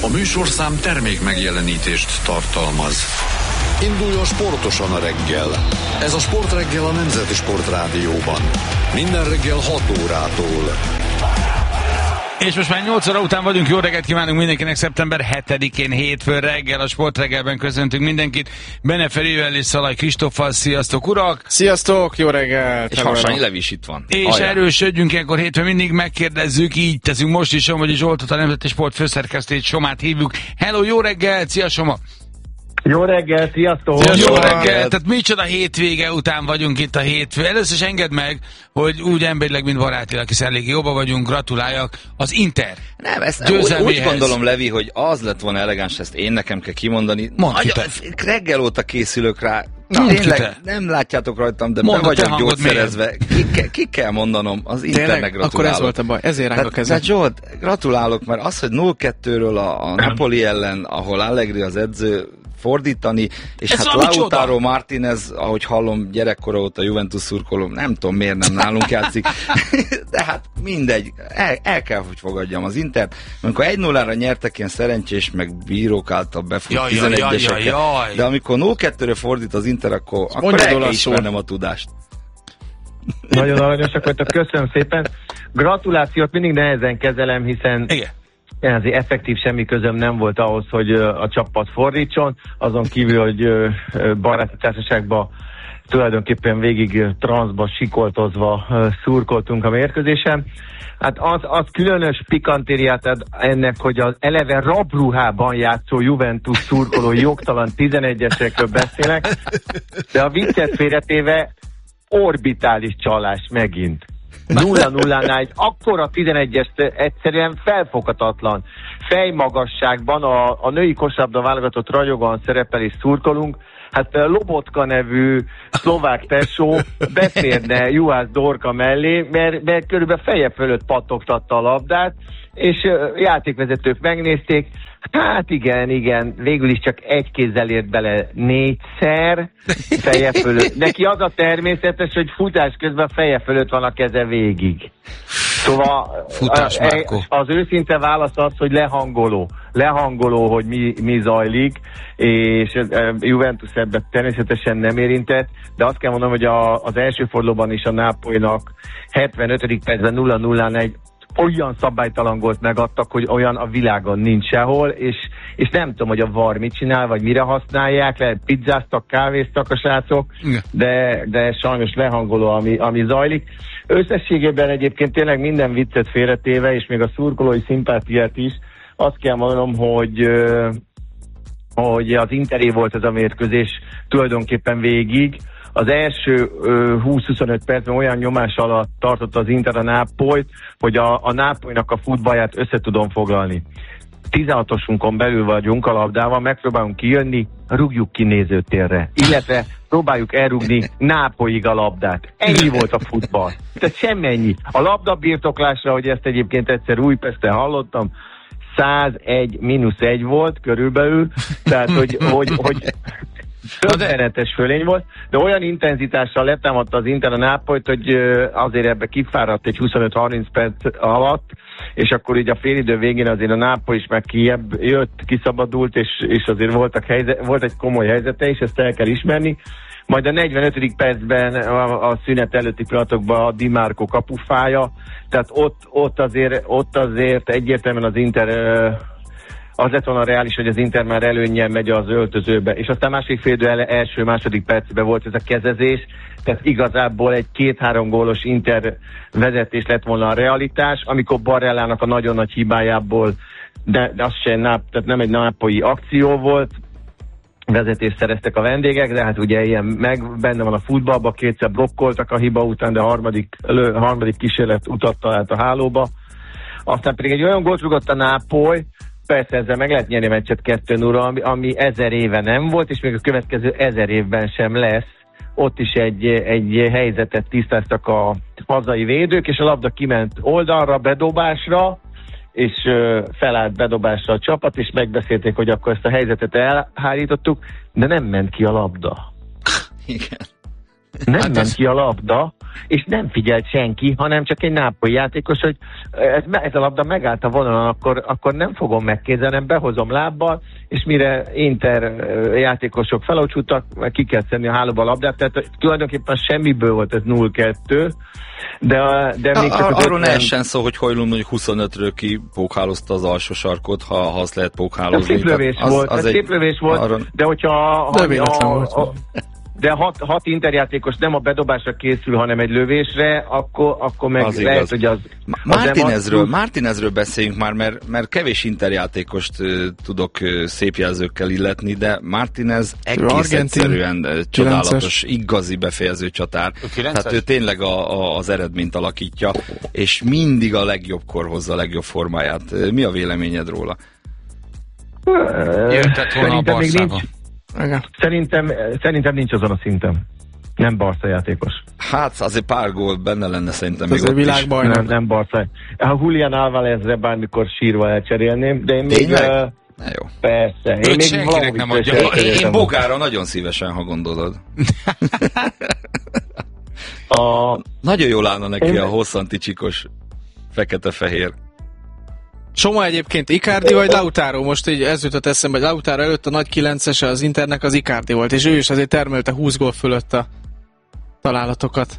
A műsorszám termék megjelenítést tartalmaz. Induljon sportosan a reggel. Ez a Sportreggel a Nemzeti Sportrádióban. Minden reggel 6 órától. És most már 8 óra után vagyunk, jó reggelt kívánunk mindenkinek, szeptember 7-én hétfőn reggel a Sportreggelben köszöntünk mindenkit. Bene Ferivel és Szalai Kristóffal, sziasztok urak! Sziasztok, jó reggelt! És Harsányi Levi is itt van. És erősödjünk, ilyenkor hétfőn mindig megkérdezzük, így teszünk most is, Somogyi Zsoltot, a Nemzeti Sport főszerkesztőjét, Somát hívjuk. Hello, jó reggelt, szia Soma! Jó reggel, sziasztok! Jó reggel! Tehát micsoda hétvége után vagyunk itt a hétfő. Először is engedd meg, hogy úgy emberileg, mint barátilag, hiszen elég jobban vagyunk, gratuláljak. Az Inter. Nem, ezt úgy gondolom, Levi, hogy az lett volna elegáns, ezt én nekem kell kimondani. Reggel óta készülök rá. Tényleg, nem látjátok rajtam, de be vagyok gyógyszerezve. Ki kell mondanom, az Internek gratulálok. Akkor ez volt a baj, ezért ránk a kezem. De Zsolt, gratulálok, mert az, hogy 0-2-ről a Napoli ellen, ahol Allegri az edző, fordítani, és ez hát Lautaro Martinez, ahogy hallom, gyerekkora óta Juventus szurkolom, nem tudom miért nem nálunk játszik, de hát mindegy, el kell, hogy fogadjam az Intert. Amikor 1-0-ra nyertek ilyen szerencsés, meg bírók által befut 11-eseket, de amikor 0-2-re fordít az Inter, akkor el kell ismernem a tudást. Nagyon aranyosak vagytok, köszönöm szépen. Gratulációt mindig nehezen kezelem, hiszen azért effektív semmi közöm nem volt ahhoz, hogy a csapat fordítson, azon kívül, hogy baráti társaságban tulajdonképpen végig transzba sikoltozva szurkoltunk a mérkőzésen. Hát az különös pikantériát ad ennek, hogy az eleve rabruhában játszó Juventus szurkoló jogtalan 11-esekről beszélek, de a viccet félretéve orbitális csalás megint. 0-0-nál egy akkora 11-est egyszerűen felfoghatatlan fejmagasságban a női kosárlabda válogatott ragyogóan szerepel és szurkolunk. Hát Lobotka nevű szlovák tesó beférne Juhász Dorka mellé, mert körülbelül feje fölött pattogtatta a labdát, és játékvezetők megnézték, hát igen, végül is csak egy kézzel ért bele 4-szer feje fölött. Neki az a természetes, hogy futás közben a feje fölött van a keze végig. Szóval az őszinte válasz az, hogy lehangoló, hogy mi zajlik, és Juventus ebben természetesen nem érintett, de azt kell mondanom, hogy az első fordulóban is a Nápolynak 75. percben 0-0-n egy olyan szabálytalan gólt megadtak, hogy olyan a világon nincs sehol, és nem tudom, hogy a VAR mit csinál, vagy mire használják, lehet pizzáztak, kávéztak a srácok, de sajnos lehangoló, ami zajlik. Összességében egyébként tényleg minden viccet félretéve, és még a szurkolói szimpátiát is, azt kell mondanom, hogy az Interé volt ez a mérkőzés tulajdonképpen végig. Az első 20-25 percben olyan nyomás alatt tartott az Inter a Nápolyt, hogy a Nápolynak a futballját össze tudom foglalni. 16-osunkon belül vagyunk a labdával, megpróbálunk kijönni, rúgjuk ki nézőtérre. Illetve próbáljuk elrúgni Nápolyig a labdát. Ennyi volt a futball. Tehát semmennyi. A labdabirtoklásra, hogy ezt egyébként egyszer Újpesten hallottam, 101-1 volt körülbelül, tehát hogy többenetes fölény volt, de olyan intenzitással letámadta az Inter a Nápolyt, hogy azért ebbe kifáradt egy 25-30 perc alatt, és akkor így a félidő végén azért a Nápoly is meg jött, kiszabadult, és azért volt egy komoly helyzete, és ezt el kell ismerni. Majd a 45. percben a szünet előtti pillanatokban a Di Marco kapufája, tehát ott azért egyértelműen az Inter az lett volna reális, hogy az Inter már előnnyel megy az öltözőbe, és aztán első-második percben volt ez a kezezés, tehát igazából egy 2-3 gólos Inter vezetés lett volna a realitás, amikor Barellának a nagyon nagy hibájából, de az tehát nem egy nápolyi akció volt, vezetést szereztek a vendégek, de hát ugye ilyen benne van a futballban, kétszer blokkoltak a hiba után, de a harmadik kísérlet utat talált a hálóba. Aztán pedig egy olyan gólt rúgott a Nápoly, persze ezzel meg lehet nyerni a meccset 2-0-ra, ami 1000 éve nem volt, és még a következő 1000 évben sem lesz. Ott is egy helyzetet tisztáztak a hazai védők, és a labda kiment oldalra, bedobásra, és felállt bedobásra a csapat, és megbeszélték, hogy akkor ezt a helyzetet elhárítottuk, de nem ment ki a labda. Igen. Nem ment ki a labda, és nem figyelt senki, hanem csak egy nápolyi játékos, hogy ez a labda megállt a vonalon, akkor nem fogom megkézelni, behozom lábbal, és mire Inter játékosok felocsultak, ki kell szedni a hálóba a labdát, tehát tulajdonképpen semmiből volt ez 0-2, de még csak arról ne essen szó, hogy Hojlund mondjuk 25-ről kipókhálozta az alsó sarkot, ha azt lehet pókhálozni. Szép lövés volt, de hogyha de 6 interjátékos nem a bedobásra készül, hanem egy lövésre, akkor meg az lehet, hogy az... Martinezről beszéljünk már, mert kevés interjátékost tudok szép jelzőkkel illetni, de Martinez egész egyszerűen csodálatos, igazi befejező csatár. Tehát ő tényleg az eredményt alakítja, és mindig a legjobbkor hozza a legjobb formáját. Mi a véleményed róla? Jöhetett volna a Barszába. Szerintem nincs azon a szinten. Nem Barca játékos. Hát azért pár gól benne lenne szerintem. Ez a világbajnok. Nem Barca. A Julián Alvarezre bármikor sírva elcserélném, de én még... Jó. Persze. Én Bogára nagyon szívesen, ha gondolod. Nagyon jól állna neki a hosszanti csikos fekete-fehér. Soma egyébként Icardi vagy Lautaro? Most így ez jutott eszembe, hogy Lautaro előtt a nagy 9-es az Internek az Icardi volt, és ő is azért termelte 20 gól fölött a találatokat.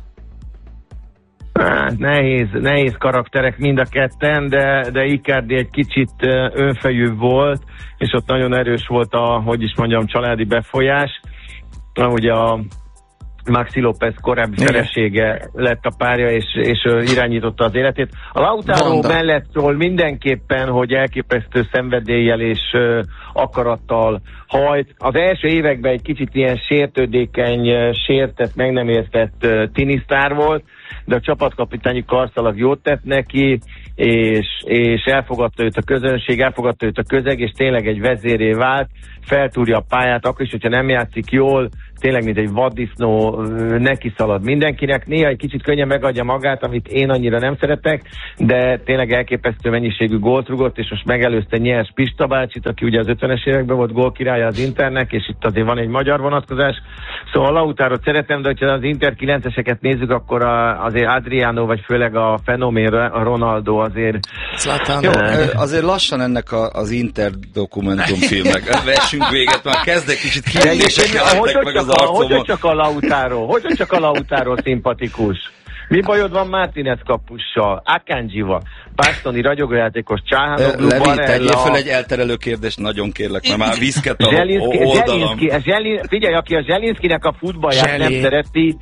Nehéz karakterek mind a ketten, de Icardi egy kicsit önfejű volt, és ott nagyon erős volt a, családi befolyás. Ugye a Maxi López korábbi felesége lett a párja, és irányította az életét. A Lautaro mellett szól mindenképpen, hogy elképesztő szenvedéllyel és akarattal hajt. Az első években egy kicsit ilyen sértődékeny, sértett, meg nem értett tinisztár volt, de a csapatkapitányi karszalag jót tett neki, és elfogadta őt a közönség, elfogadta őt a közeg, és tényleg egy vezéré vált, feltúrja a pályát, akkor is, hogyha nem játszik jól, tényleg mint egy vaddisznó neki szalad mindenkinek. Néha egy kicsit könnyen megadja magát, amit én annyira nem szeretek, de tényleg elképesztő mennyiségű gólt rugott, és most megelőzte Nyers Pista bácsit, aki ugye az 50-es években volt gólkirálya az Internek, és itt azért van egy magyar vonatkozás. Szóval a Lautárot szeretem, de hogyha az Inter 9-eseket nézzük, akkor azért Adriano, vagy főleg a fenomén a Ronaldo azért... Jó, azért lassan ennek az Inter dokumentumfilmnek vessünk véget, már kezdek kicsit kérdések jelentek meg az arcomon. Hogyan csak a Lautaro szimpatikus? Mi bajod van Martinez kapussal, Akanjival, Bastoni ragyogójátékos, Csáhánoglu, Barella... Tegyél föl egy elterelő kérdést, nagyon kérlek, mert már viszket a oldalam. Figyelj, aki a Zselinszkinek a futballját nem szereti,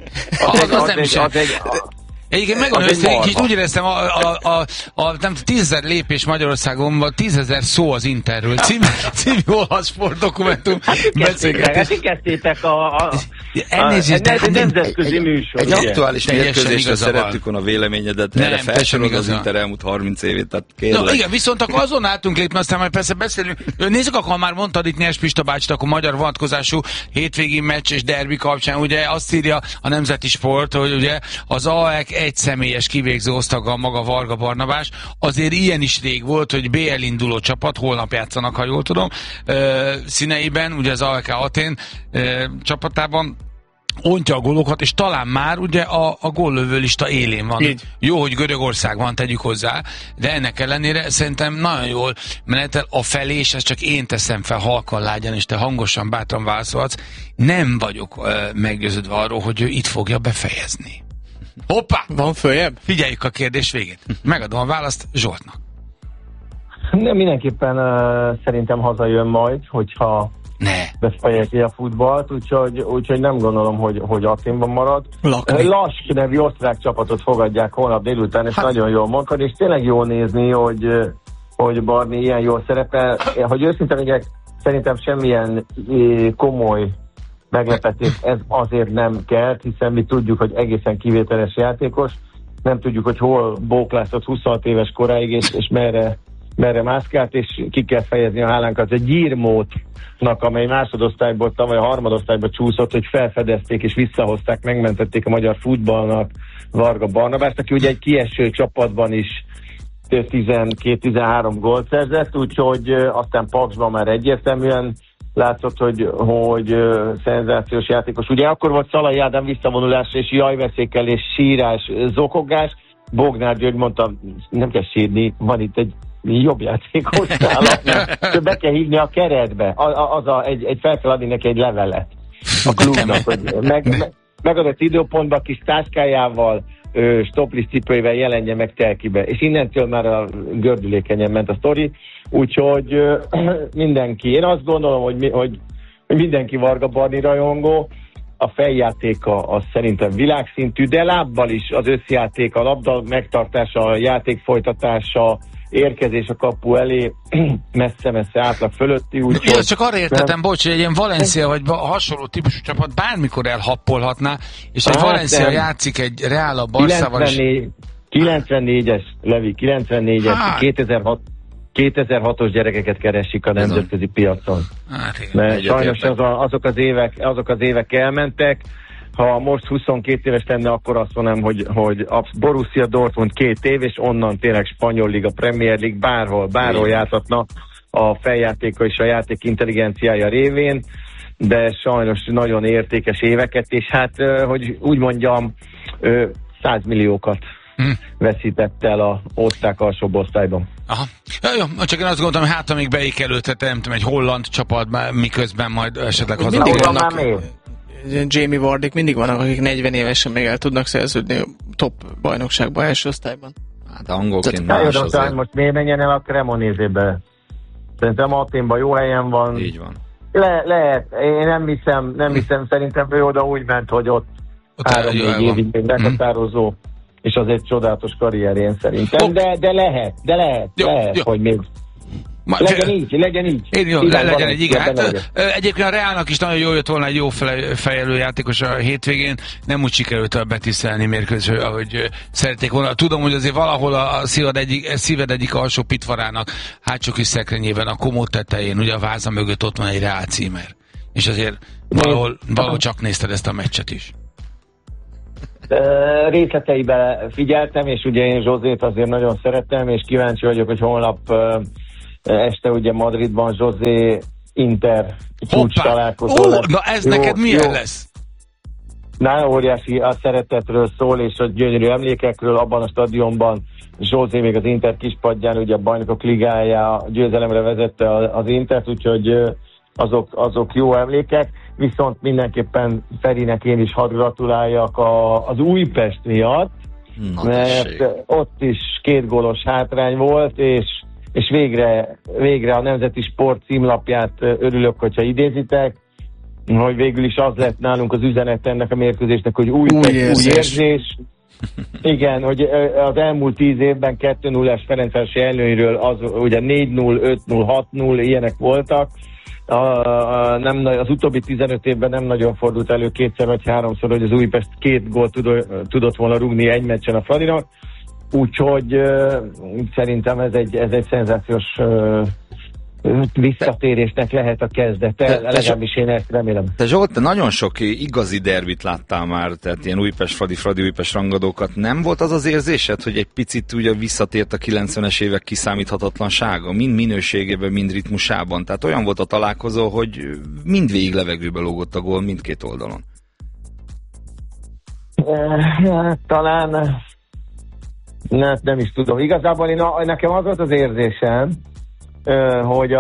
Egyébként megmondom, hogy úgy éreztem, nem 10.000 lépés Magyarországon, 10.000 szó az Interről. Című olasz sportdokumentum beszélgetés. Hát kezdtétek egy nemzetközi műsor. Egy aktuális mérkőzésre szerettük volna a véleményedet, erre felsorolod az Inter elmúlt 30 évét, tehát kérlek. No, igen, viszont akkor azon álltunk lépni, aztán majd persze beszélünk. Nézzük, akkor már mondtad itt Nyers Pista bácsit, akkor magyar vonatkozású hétvégi meccs és derbi kapcsán, ugye azt írja a Nemzeti Sport, hogy ugye az AEK egy személyes kivégző osztaga maga Varga Barnabás. Azért ilyen is rég volt, hogy BL induló csapat, holnap játszanak, ha jól tudom, színeiben, ugye az AEK Atén csapatában ontja a gólokat, és talán már ugye a góllövő lista élén van. Így. Jó, hogy Görögország van, tegyük hozzá, de ennek ellenére szerintem nagyon jól menetel a felé, és ezt csak én teszem fel halkan lágyan, és te hangosan, bátran válaszolhatsz. Nem vagyok meggyőződve arról, hogy ő itt fogja befejezni. Hoppá! Van följebb? Figyeljük a kérdés végét. Megadom a választ Zsoltnak. Nem, mindenképpen szerintem hazajön majd, hogyha befejezi a futballt, úgyhogy nem gondolom, hogy Athénban marad. Lask nevű osztrák csapatot fogadják holnap délután, és nagyon jól mondtad, és tényleg jól nézni, hogy Barni ilyen jól szerepel. Hogy őszintén legyek, szerintem semmilyen komoly meglepetés ez azért nem kell, hiszen mi tudjuk, hogy egészen kivételes játékos, nem tudjuk, hogy hol bóklászott 26 éves koráig, és merre mászkált, és ki kell fejezni a hálánkat. Egy Gyirmótnak, amely másodosztályból, tavaly a harmadosztályba csúszott, hogy felfedezték és visszahozták, megmentették a magyar futballnak Varga Barnabást, aki ugye egy kieső csapatban is 12-13 gólt szerzett, úgyhogy aztán Paksban már egyértelműen látszott, hogy szenzációs játékos. Ugye akkor volt Szalai Ádám visszavonulása és jajveszékelés, sírás, zokogás. Bognár György mondta, nem kell sírni, van itt egy jobb játékos nála, be kell hívni a keretbe. Fel kell adni neki egy levelet a klubnak, hogy megadott időpontban kis táskájával, stoplis cipőivel jelenje meg Telkibe. És innentől már a gördülékenyen ment a sztori. Úgyhogy mindenki, én azt gondolom, hogy mindenki Varga Barni rajongó, a fejjátéka az szerintem világszintű, de lábbal is az összjáték, a labda megtartása, a játék folytatása, érkezés a kapu elé messze-messze átlag fölötti. Úgy, csak arra értettem, bocs, hogy egy ilyen Valencia vagy a hasonló típusú csapat bármikor elhappolhatná, és egy Valencia játszik egy Real a Barszával. 94-es, Levi, 94-es, 2006-os gyerekeket keresik a nemzetközi piacon. Mert sajnos azok az évek elmentek. Ha most 22 éves lenne, akkor azt mondom, hogy a Borussia Dortmund 2 év, és onnan tényleg Spanyol Liga, Premier League, bárhol játszhatna a feljátéka és a játék intelligenciája révén, de sajnos nagyon értékes éveket, és hát, hogy úgy mondjam, 100 milliókat veszített el a osztrák alsóbb osztályban. Aha. Jó, csak én azt gondoltam, hogy ha még beékelődhet, nem tudom, egy holland csapat, miközben majd esetleg hazatér. Jamie Vardyk mindig vannak, akik 40 évesen még el tudnak szerződni top bajnokságban, első osztályban. Hát angolként más azért. Most miért menjen el a Cremonese-be? Szerintem Athénban jó helyen van. Így van. Lehet, én nem hiszem, szerintem ő oda úgy ment, hogy ott 3-4 évig még meghatározó, és az egy csodálatos karrierjén szerintem, de lehet, hogy még legyen így. Legyen így, igen. Hát, egyébként a Reálnak is nagyon jól jött volna egy jó fejelő játékos a hétvégén, nem úgy sikerült a betiszelni mérkőző, ahogy szerették volna. Tudom, hogy azért valahol a szíved egyik alsó pitvarának hátsó kis szekrényében, a komód tetején, ugye a váza mögött ott van egy Reál címer. És azért valahol csak nézted ezt a meccset is. Részleteibe figyeltem, és ugye én Zsózét azért nagyon szeretem, és kíváncsi vagyok, hogy holnap este ugye Madridban José Inter csúcs találkozó lesz. Na ez neked milyen lesz? Na, óriási a szeretetről szól, és a gyönyörű emlékekről abban a stadionban. José még az Inter kispadján, ugye a Bajnokok Ligája győzelemre vezette az Intert, úgyhogy azok jó emlékek. Viszont mindenképpen Ferinek én is hadd gratuláljak az Újpest miatt, mert ott is 2 gólos hátrány volt, és végre a Nemzeti Sport címlapját örülök, hogyha idézitek, hogy végül is az lett nálunk az üzenet ennek a mérkőzésnek, hogy új érzés. Igen, hogy az elmúlt 10 évben 2-0-es Ferencvárosi előnyről az ugye 4-0, 5-0, 6-0 ilyenek voltak. Az utóbbi 15 évben nem nagyon fordult elő 2-szer vagy 3-szor, hogy az Újpest 2 gólt tudott volna rúgni egy meccsen a Fradinak. Úgyhogy szerintem ez egy szenzációs visszatérésnek lehet a kezdete, legalábbis én ezt remélem. Te Zsolt, te nagyon sok igazi derbit láttál már, tehát ilyen Újpest-Fradi Újpest rangadókat. Nem volt az az érzésed, hogy egy picit ugye visszatért a 90-es évek kiszámíthatatlansága, mind minőségében, mind ritmusában? Tehát olyan volt a találkozó, hogy mindvégig levegőbe lógott a gól mindkét oldalon. Talán nem is tudom. Igazából nekem az volt az érzésem, hogy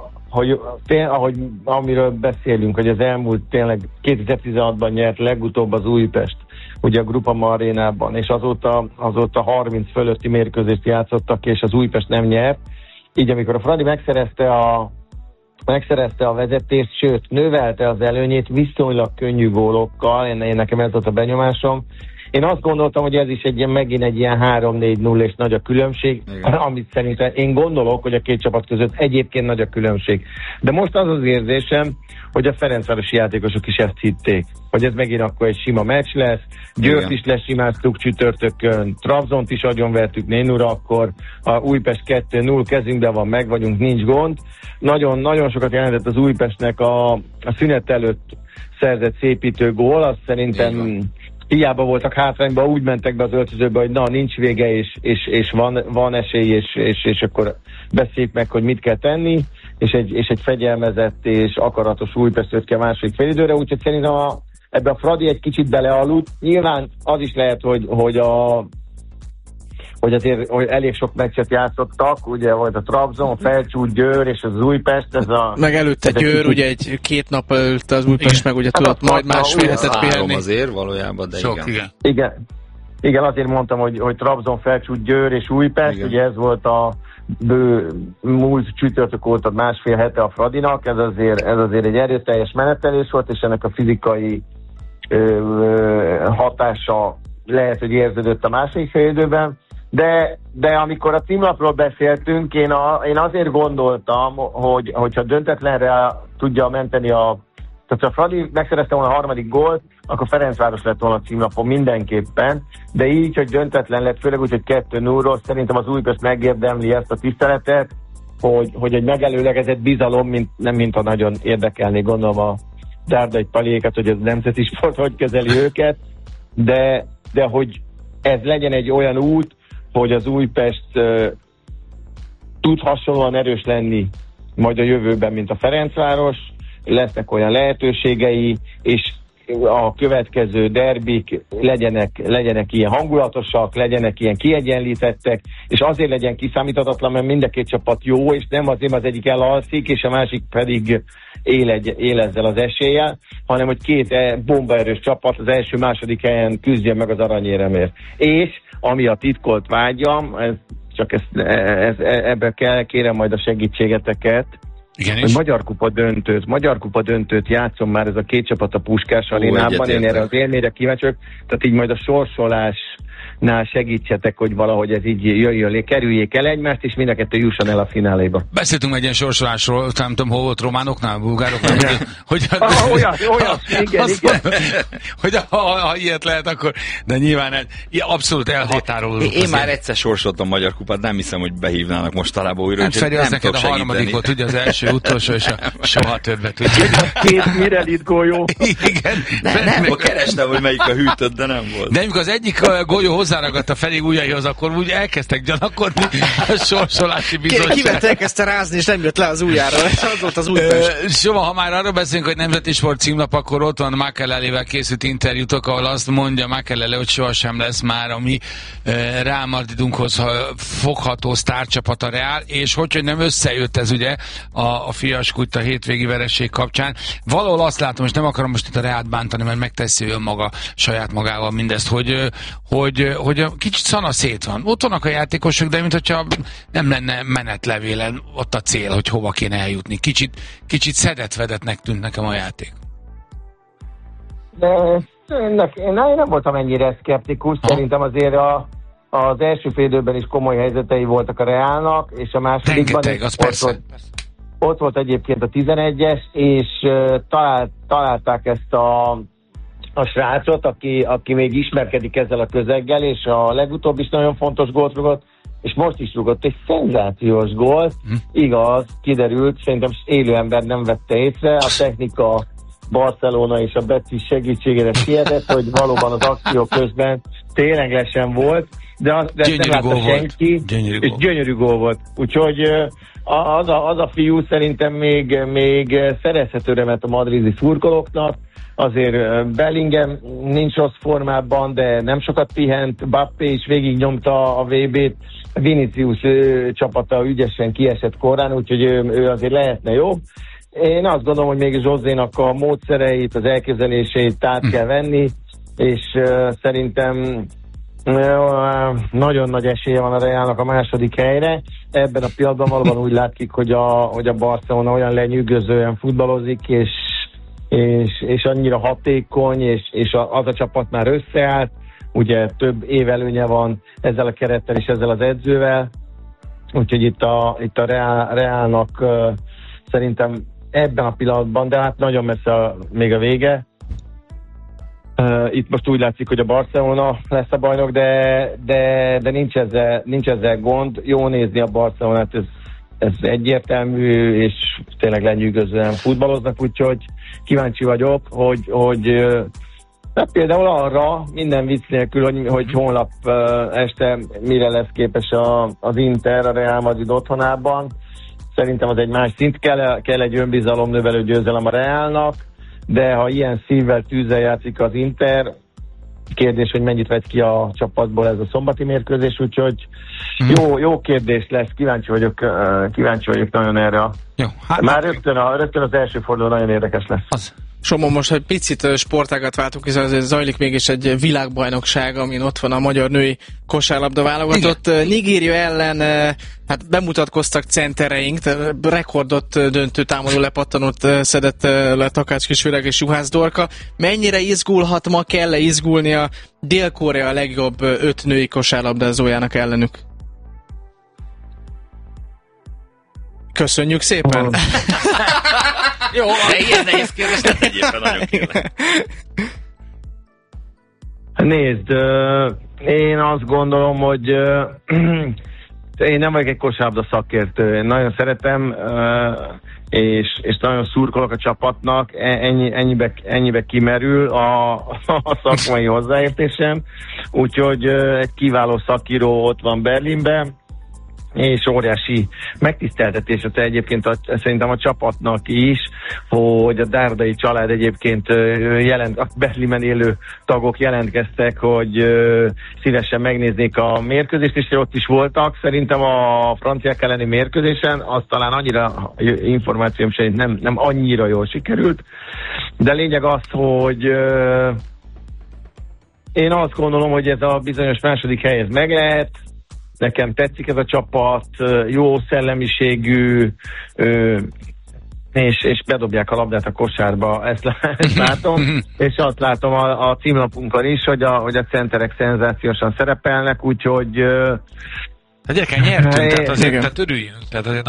amiről beszélünk, hogy az elmúlt tényleg 2016-ban nyert legutóbb az Újpest, ugye a Groupama Arénában, és azóta 30 fölötti mérkőzést játszottak, és az Újpest nem nyert. Így amikor a Fradi megszerezte a vezetést, sőt, növelte az előnyét viszonylag könnyű gólokkal, én nekem ez volt a benyomásom. Én azt gondoltam, hogy ez is megint egy ilyen 3-4-0 és nagy a különbség, amit szerintem én gondolok, hogy a két csapat között egyébként nagy a különbség. De most az érzésem, hogy a ferencvárosi játékosok is ezt hitték, hogy ez megint akkor egy sima meccs lesz, Győrt is lesimáztuk csütörtökön, Trabzont is agyonvertük 4-0, akkor a Újpest 2-0, kezünkben van, meg vagyunk, nincs gond. Nagyon, nagyon sokat jelentett az Újpestnek a szünet előtt szerzett szépítő gól, azt szerintem hiába voltak hátrányban, úgy mentek be az öltözőbe, hogy nincs vége, és van esély, és akkor beszéljük meg, hogy mit kell tenni, és egy fegyelmezett és akaratos Újpest jött ki a második félidőre, úgyhogy szerintem ebbe a Fradi egy kicsit belealudt. Nyilván az is lehet, hogy azért hogy elég sok meccset játszottak, ugye volt a Trabzon, Felcsút, Győr és az Újpest, meg előtte Győr, ugye két nap előtte az Újpest, meg ugye tudott majd másfél hetet pihenni. Azért valójában, de igen, azért mondtam, hogy Trabzon, Felcsút, Győr és Újpest, ugye ez volt a múlt csütörtök óta másfél hete a Fradinak, ez azért egy erőteljes menetelés volt, és ennek a fizikai hatása lehet, hogy érződött a második félidőben, de amikor a címlapról beszéltünk, én azért gondoltam, hogyha döntetlenre tudja menteni tehát ha Fradi megszerezte volna a harmadik gólt, akkor Ferencváros lett volna a címlapon mindenképpen, de így, hogy döntetlen lett, főleg úgy, hogy 2-0-ról, szerintem az Újpest megérdemli ezt a tiszteletet, hogy egy megelőlegezett bizalom, nem mintha nagyon érdekelné, gondolom a Dárdai Palékat, hogy ez nemzeti sport, hogy kezeli őket, de hogy ez legyen egy olyan út, hogy az Újpest tud hasonlóan erős lenni majd a jövőben, mint a Ferencváros, lesznek olyan lehetőségei, és a következő derbik legyenek ilyen hangulatosak, legyenek ilyen kiegyenlítettek, és azért legyen kiszámíthatatlan, mert mind a két csapat jó, és nem azért, az egyik elalszik, és a másik pedig él ezzel az eséllyel, hanem hogy két bombaerős csapat az első-második helyen küzdjen meg az aranyéremért. És ami a titkolt vágyam, ebben kérem majd a segítségeteket, hogy Magyar Kupa döntőt játszom már ez a két csapat a Puskás Arénában, én erre az élményre kíváncsi vagyok, tehát így majd a sorsolásnál segítsetek, hogy valahogy ez így jöjjön, kerüljék el egymást, és mind a kettő jusson el a fináléba. Beszéltünk egy ilyen sorsolásról, nem tudom, hol volt, románoknál, bulgároknál, olyan, igen. Hogy ha ilyet lehet, akkor, de nyilván abszolút elhatároló. Én már egyszer sorsoltam Magyar Kupát, nem hiszem, hogy behívnának mostanában újra. Nem Feri, az neked a harmadik volt, ugye az első, utolsó, és soha többet. Két Mirelit golyó. Igen. Nem, kerestem, hogy melyik a hűtött, de nem volt. De amikor az egyik golyó hozzáragadt a Feri ujjaihoz, akkor úgy elkezdtek gyanakodni a sorsolási bizottság. Kivet elkezdte rázni, és nem jött le az ujjára. Az volt az Újpest. Soha, ha már arról beszélünk, hogy nemzeti sport címlap, akkor ott van Makelele-vel készült interjútok, ahol azt mondja Makelele, hogy sohasem lesz már a mi Real Madridunkhoz fogható sztárcsapat a Real, és hogy nem összejött ez ugye a fiaskút a hétvégi vereség kapcsán. Valahol azt látom, és nem akarom most itt a Reált bántani, mert megteszi önmaga saját magával mindezt, hogy kicsit szana szét van. Ott vannak a játékosok, de mintha nem lenne menetlevélen ott a cél, hogy hova kéne eljutni. Kicsit szedett-vedetnek tűnt nekem a játék. De én nem voltam ennyire szkeptikus, szerintem azért az első félidőben is komoly helyzetei voltak a Reálnak, és a másodikban ott volt egyébként a 11-es, és találták ezt a srácot, aki még ismerkedik ezzel a közeggel, és a legutóbb is nagyon fontos gólt rúgott, és most is rúgott egy szenzációs gólt. Igaz, kiderült, szerintem élő ember nem vette észre, a technika Barcelona és a Betis segítségére sietett, hogy valóban az akció közben ténylegesen volt, de nem látta senki, és gyönyörű gól volt. Úgyhogy az a fiú szerintem még szerezhető remet a madridi szurkolóknak. Azért Bellingham nincs rossz formában, de nem sokat pihent, Mbappé is végignyomta a VB-t, Vinicius csapata ügyesen kiesett korán, úgyhogy ő azért lehetne jobb. Én azt gondolom, hogy még Zsózénak a módszereit, az elképzeléseit át kell venni, és szerintem nagyon nagy esélye van a Realnak a második helyre. Ebben a pillanatban valóban úgy látszik, hogy a Barcelona olyan lenyűgözően futballozik, és annyira hatékony, és az a csapat már összeállt, ugye több évelőnye van ezzel a kerettel és ezzel az edzővel, úgyhogy itt a Realnak szerintem ebben a pillanatban, de hát nagyon messze még a vége. Itt most úgy látszik, hogy a Barcelona lesz a bajnok, de nincs ezzel gond. Jó nézni a Barcelonát, ez egyértelmű, és tényleg lenyűgözően futballoznak, úgyhogy kíváncsi vagyok, hogy hát például arra, minden vicc nélkül, hogy holnap este mire lesz képes az Inter a Real Madrid otthonában. Szerintem az egy más szint, kell egy önbizalomnövelő győzelem a Realnak, de ha ilyen szívvel, tűzzel játszik az Inter, kérdés, hogy mennyit vett ki a csapatból ez a szombati mérkőzés, úgyhogy jó kérdés lesz, kíváncsi vagyok nagyon erre. Jó, hát már rögtön az első forduló nagyon érdekes lesz. Somó, most egy picit sportágat váltunk, hiszen azért zajlik mégis egy világbajnokság, amin ott van a magyar női kosárlabda válogatott. Nigéria ellen hát bemutatkoztak centereink, rekordot döntő támadó lepattanót szedett le Takács Kisvirág és Juhász Dorka. Mennyire izgulhat ma, kell-e izgulni a Dél-Korea legjobb 5 női kosárlabdázójának ellenük? Köszönjük szépen! Jó, de ilyen nehéz kérdés, nem egyébben nagyon kérlek. Nézd, én azt gondolom, hogy én nem vagyok egy kosárlabda szakértő. Én nagyon szeretem, és nagyon szurkolok a csapatnak. Ennyibe kimerül a szakmai hozzáértésem. Úgyhogy egy kiváló szakíró ott van Berlinben, és óriási megtiszteltetés egyébként szerintem a csapatnak is, hogy a Dárdai család egyébként a Berlinben élő tagok jelentkeztek, hogy szívesen megnéznék a mérkőzést, és ott is voltak. Szerintem a franciák elleni mérkőzésen az talán annyira, információm szerint nem annyira jól sikerült, de lényeg az, hogy én azt gondolom, hogy ez a bizonyos második hely ez meg lehet. Nekem tetszik ez a csapat, jó szellemiségű, és bedobják a labdát a kosárba, ezt látom, és azt látom a címlapunkon is, hogy a centerek szenzációsan szerepelnek, úgyhogy... Hát gyerekek, nyertünk, tehát azért örüljünk, tehát azért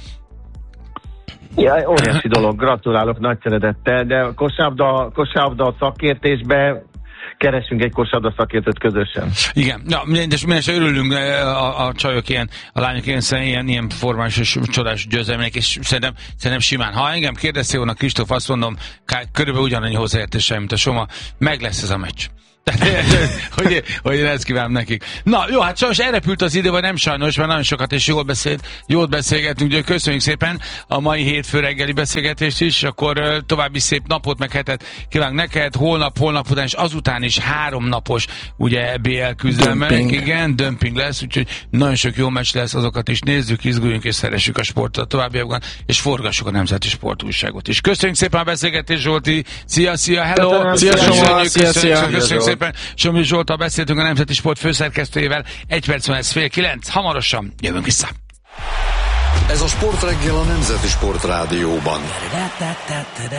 Ja, óriási dolog, gratulálok nagy szeretettel, de a kosárlabda szakértésbe keresünk egy kosárlabda szakértőt közösen. Igen, ja, mindjárt örülünk a csajok ilyen, a lányok ilyen formális és csodás győzelmének, és szerintem simán. Ha engem kérdeztél volna, Kristóf, azt mondom, körülbelül ugyanannyi hozzáértéssel, mint a Soma, meg lesz ez a meccs. Tehát, hogy én ezt kívánom nekik. Na jó, hát sajnos elrepült az idő, vagy nem sajnos, mert nagyon sokat és jól beszélgettünk, úgyhogy köszönjük szépen a mai hétfő reggeli beszélgetést is, akkor további szép napot, meg hetet kívánok neked, holnap után és azután is 3 napos ugye BL küzdelmek, igen, dömping lesz, úgyhogy nagyon sok jó meccs lesz, azokat is nézzük, izguljunk és szeressük a sportot továbbiakban, és forgassuk a Nemzeti Sportújságot is. Köszönjük szépen a beszélgetést, Zsolti, szia, hello! Köszönjük szépen. Somi Zsolttal beszéltünk, a Nemzeti Sport főszerkesztőjével. 1 perc van, ez 8:30. Hamarosan jövünk vissza. Ez a Sportreggel a Nemzeti Sport Rádióban.